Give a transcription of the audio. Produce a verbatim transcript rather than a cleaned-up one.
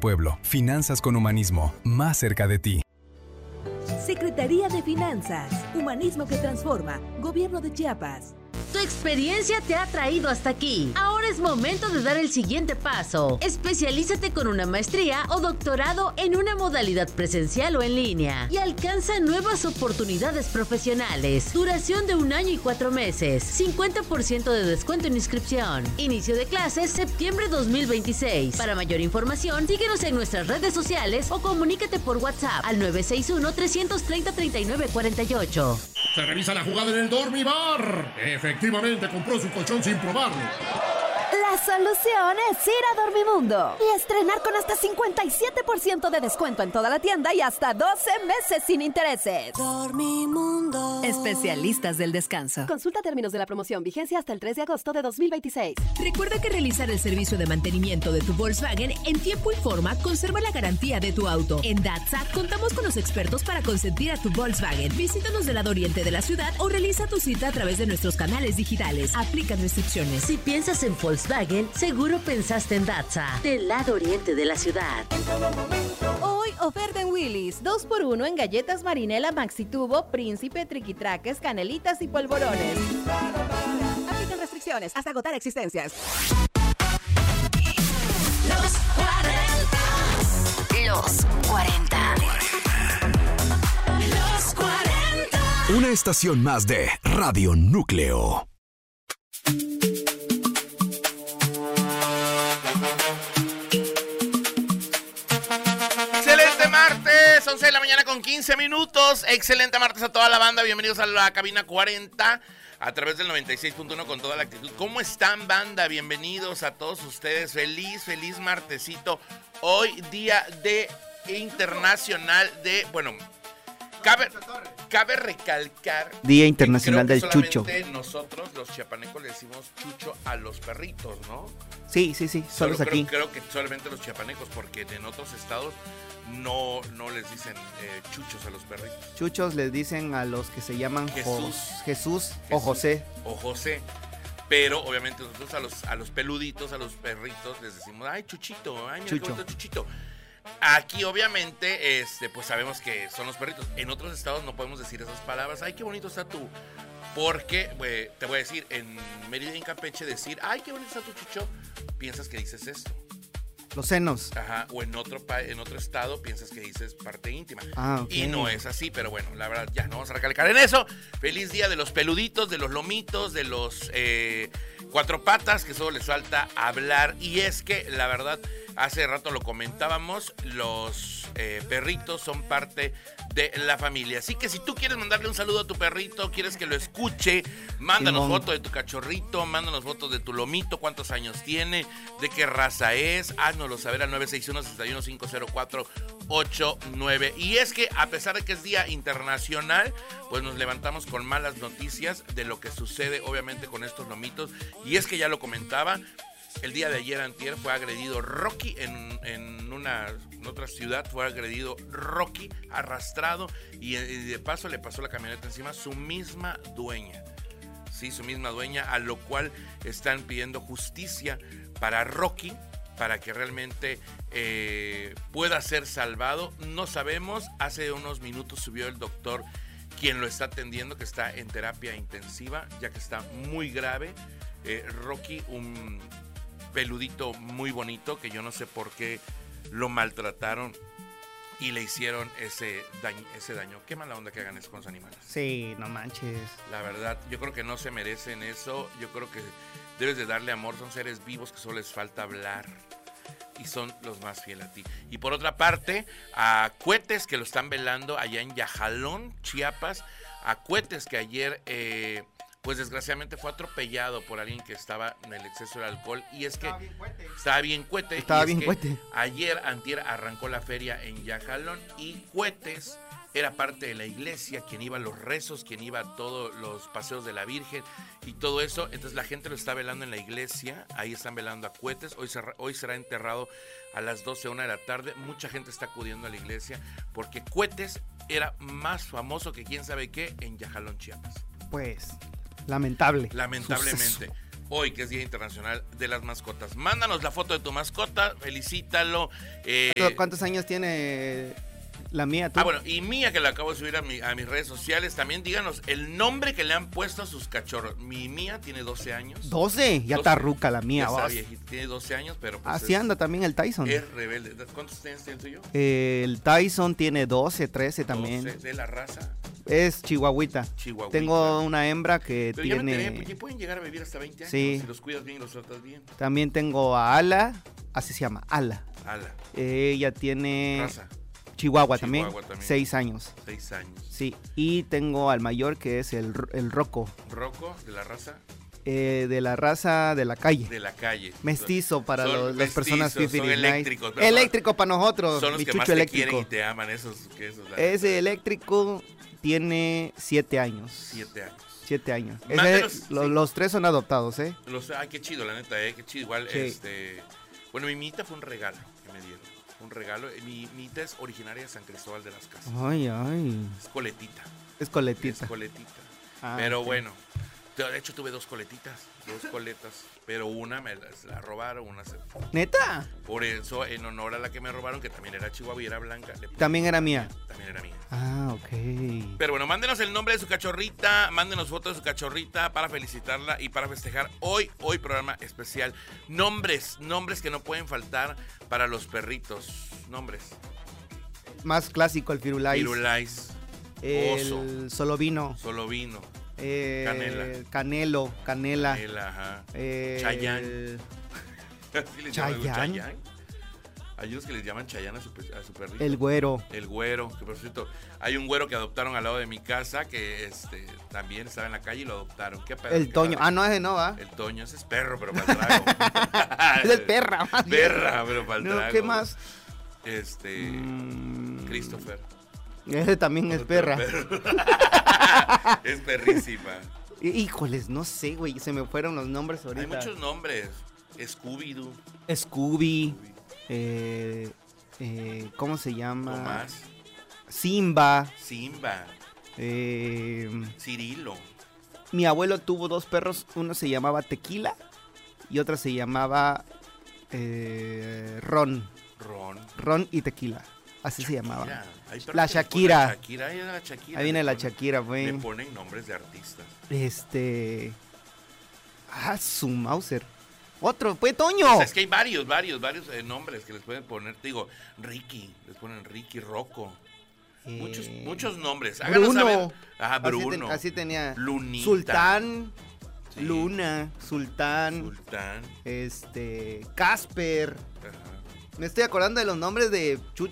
pueblo. Finanzas con humanismo, más cerca de ti. Secretaría de Finanzas, Humanismo que Transforma, Gobierno de Chiapas. Tu experiencia te ha traído hasta aquí. Ahora es momento de dar el siguiente paso. Especialízate con una maestría o doctorado en una modalidad presencial o en línea y alcanza nuevas oportunidades profesionales. Duración de un año y cuatro meses. cincuenta por ciento de descuento en inscripción. Inicio de clases septiembre dos mil veintiséis. Para mayor información, síguenos en nuestras redes sociales o comunícate por WhatsApp al nueve seis uno, tres tres cero, tres nueve cuatro ocho. Se revisa la jugada en el Dormibar. Efectivamente compró su colchón sin probarlo. La solución es ir a Dormimundo y estrenar con hasta cincuenta y siete por ciento de descuento en toda la tienda y hasta doce meses sin intereses. Dormimundo. Especialistas del descanso. Consulta términos de la promoción, vigencia hasta el tres de agosto de dos mil veintiséis. Recuerda que realizar el servicio de mantenimiento de tu Volkswagen en tiempo y forma conserva la garantía de tu auto. En Datsa contamos con los expertos para consentir a tu Volkswagen. Visítanos del lado oriente de la ciudad o realiza tu cita a través de nuestros canales digitales. Aplican restricciones. Si piensas en Volkswagen, seguro pensaste en Datsa, del lado oriente de la ciudad. Hoy oferta en Willy's, dos por uno en galletas Marinela Maxitubo, Príncipe, Triquitraques, Canelitas y Polvorones. Aplican restricciones hasta agotar existencias. Los cuarenta. Los cuarenta. Los cuarenta. Una estación más de Radio Núcleo. once de la mañana con quince minutos. Excelente martes a toda la banda. Bienvenidos a la cabina cuarenta a través del noventa y seis punto uno con toda la actitud. ¿Cómo están, banda? Bienvenidos a todos ustedes. Feliz, feliz martesito. Hoy día de internacional de, bueno, cabe, cabe recalcar Día Internacional del Chucho. Nosotros los chiapanecos le decimos chucho a los perritos, ¿no? Sí, sí, sí, solo es aquí. Creo, creo que solamente los chiapanecos, porque en otros estados no, no les dicen eh, chuchos a los perritos. Chuchos les dicen a los que se llaman Jesús, jo- Jesús, Jesús o José. O José. Pero obviamente nosotros a los, a los peluditos, a los perritos les decimos, ay, chuchito, ay, mira qué bonito chuchito. Aquí obviamente este, pues sabemos que son los perritos. En otros estados no podemos decir esas palabras. Ay, qué bonito está tu... Porque, wey, te voy a decir, en Mérida y en Campeche decir, ay, qué bonito está tu chucho, piensas que dices esto. Los senos. Ajá, o en otro pa- en otro estado piensas que dices parte íntima. Ah, okay. Y no es así, pero bueno, la verdad ya no vamos a recalcar en eso. Feliz día de los peluditos, de los lomitos, de los eh, cuatro patas, que solo les falta hablar. Y es que, la verdad, hace rato lo comentábamos, los eh, perritos son parte de la familia. Así que si tú quieres mandarle un saludo a tu perrito, quieres que lo escuche, mándanos Simón. foto de tu cachorrito, mándanos fotos de tu lomito, cuántos años tiene, de qué raza es, háznoslo saber al nueve seis uno, seis uno cinco cero cuatro ocho nueve. Y es que a pesar de que es Día Internacional, pues nos levantamos con malas noticias de lo que sucede obviamente con estos lomitos. Y es que ya lo comentaba, el día de ayer antier fue agredido Rocky en, en una en otra ciudad, fue agredido Rocky, arrastrado, y, y de paso le pasó la camioneta encima su misma dueña. Sí, su misma dueña, a lo cual están pidiendo justicia para Rocky, para que realmente eh, pueda ser salvado. No sabemos, hace unos minutos subió el doctor quien lo está atendiendo, que está en terapia intensiva, ya que está muy grave. Eh, Rocky, un peludito muy bonito, que yo no sé por qué lo maltrataron y le hicieron ese daño, ese daño. Qué mala onda que hagan eso con los animales. Sí, no manches. La verdad, yo creo que no se merecen eso. Yo creo que debes de darle amor. Son seres vivos que solo les falta hablar y son los más fieles a ti. Y por otra parte, a Cuetes, que lo están velando allá en Yajalón, Chiapas. A Cuetes, que ayer... Eh, pues desgraciadamente fue atropellado por alguien que estaba en el exceso del alcohol. Y es que estaba bien cuete. Estaba bien cuete. Estaba y bien es que cuete. Ayer, antier, arrancó la feria en Yajalón y Cuetes era parte de la iglesia, quien iba a los rezos, quien iba a todos los paseos de la Virgen y todo eso. Entonces la gente lo está velando en la iglesia, ahí están velando a Cuetes. Hoy, será, hoy será enterrado a las doce, una de la tarde. Mucha gente está acudiendo a la iglesia porque Cuetes era más famoso que quién sabe qué en Yajalón, Chiapas. Pues... Lamentable. Lamentablemente. Suceso. Hoy, que es Día Internacional de las Mascotas. Mándanos la foto de tu mascota, felicítalo. Eh, ¿Cuántos años tiene la mía? ¿Tú? Ah, bueno, y Mía, que la acabo de subir a, mi, a mis redes sociales, también díganos el nombre que le han puesto a sus cachorros. Mi Mía tiene doce años. ¿doce? Ya está ruca la mía, ya está vos. viejita, tiene doce años, pero pues Así es, anda también el Tyson. es rebelde. ¿Cuántos años tiene el tuyo? Eh, el Tyson tiene doce, trece también. doce, ¿de la raza? Es chihuahuita. Chihuahuita. Tengo una hembra que Pero ya me tiene... enteré, porque pueden llegar a vivir hasta veinte años Sí. si los cuidas bien y los tratas bien. También tengo a Ala, así se llama, Ala. Ala. Eh, ella tiene... Raza. Chihuahua, Chihuahua también, también. seis años. Seis años. Sí, y tengo al mayor que es el, el Rocco, Rocco, de la raza eh, de la raza de la calle. de la calle. Mestizo para Son los- las mestizos, personas fifty son nice. eléctricos. pero Eléctrico para nosotros, Son los mi que chucho más te eléctrico. quieren y te aman, esos. Que esos la Ese neta. eléctrico tiene siete años. Siete años. Siete años. Ese- Mándenos, lo- sí. Los tres son adoptados, ¿eh? Los, ay, qué chido, la neta, eh, qué chido. Igual, Sí. este... Bueno, mi mita fue un regalo que me dieron. Un regalo. Mi mita es originaria de San Cristóbal de las Casas. Ay, ay. Es coletita. Es coletita. Es coletita. Ah, Pero ok. bueno, de hecho tuve dos coletitas, dos coletas, pero una me la, la robaron, una se fue. ¿Neta? Por eso, en honor a la que me robaron, que también era chihuahua y era blanca. le puse- También era mía. También era mía. Ah, ok. Pero bueno, mándenos el nombre de su cachorrita, mándenos fotos de su cachorrita para felicitarla y para festejar hoy, hoy programa especial. Nombres, nombres que no pueden faltar para los perritos. Nombres. Más clásico, el Firulais. Firulais, Oso, El Solovino. Solo vino, Eh, Canela. Canelo, Canela. Canela, ajá. eh, Chayán. ¿Sí les llaman Chayán. Chayán? Hay unos que les llaman Chayán a su, pe- a su perrito. El güero. El güero, que por cierto, hay un güero que adoptaron al lado de mi casa que este también estaba en la calle y lo adoptaron. ¿Qué pedo? El ¿Qué Toño. padre? Ah, no, ese no, ¿va? El Toño, ese es perro, pero para el trago. Es el perra, más bien. Perra, pero para el No, trago. ¿qué más? Este. Mm, Christopher. Ese también es Otro perra. perro. Es perrísima. Hí- Híjoles, no sé, güey. Se me fueron los nombres ahorita. Hay muchos nombres. Scooby-Doo. Scooby. Eh, eh, ¿Cómo se llama? Tomás. Simba. Simba. eh, Cirilo. mi abuelo tuvo dos perros. Uno se llamaba Tequila y otro se llamaba eh, Ron. Ron. Ron y Tequila. Así se llamaba. Mira, hay perros La que le ponen Shakira. Shakira, ahí, la Shakira Ahí viene le la ponen- Shakira, güey. Le ponen nombres de artistas. Este. Ah, su Mauser. Otro, pues Toño. O sea, es que hay varios, varios, varios eh, nombres que les pueden poner. Te digo, Ricky, les ponen Ricky, Rocco. Eh, Muchos, muchos nombres. Háganos Bruno. saber. Ajá, Así, ten- Bruno. así tenía. Lunita. Sultán. Sí. Luna. Sultán. Sultán. Este. Casper. Ajá. Me estoy acordando de los nombres de, chu-